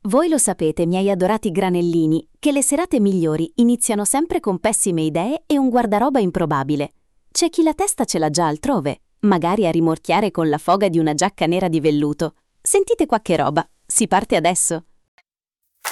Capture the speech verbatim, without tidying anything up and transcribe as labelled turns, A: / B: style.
A: Voi lo sapete, miei adorati granellini, che le serate migliori iniziano sempre con pessime idee e un guardaroba improbabile. C'è chi la testa ce l'ha già altrove, magari a rimorchiare con la foga di una giacca nera di velluto. Sentite qua che roba, si parte adesso!